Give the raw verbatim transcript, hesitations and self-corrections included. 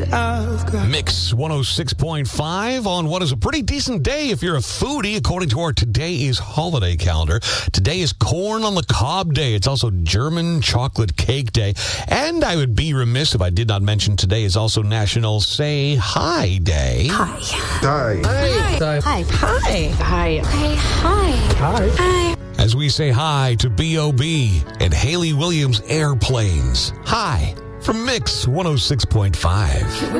it off, girl. Mix one oh six point five on what is a pretty decent day if you're a foodie, according to our Today is Holiday calendar. Today is Corn on the Cob Day. It's also German Chocolate Cake Day. And I would be remiss if I did not mention today is also National Say Hi Day. Hi. Hi. Hi. Hi. Hi. Hi. Hi. Hi. Hi. Hi. As we say hi to B O B and Haley Williams Airplanes. Hi from Mix one oh six point five.